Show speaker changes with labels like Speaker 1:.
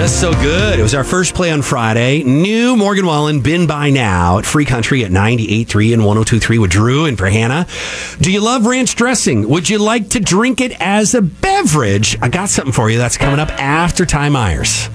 Speaker 1: Just so good. It was our first play on Friday. New Morgan Wallen, Been By Now at Free Country at 98.3 and 102.3 with Drew and for Hannah. Do you love ranch dressing? Would you like to drink it as a beverage? I got something for you that's coming up after Ty Myers.